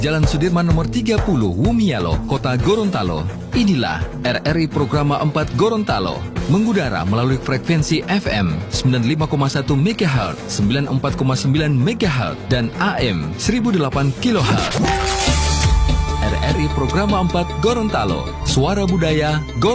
Jalan Sudirman nomor 30, Wumialo, Kota Gorontalo. Inilah RRI Programa 4 Gorontalo, mengudara melalui frekuensi FM 95,1 MHz, 94,9 MHz, dan AM 1008 kHz. RRI Programa 4 Gorontalo, suara budaya Gorontalo.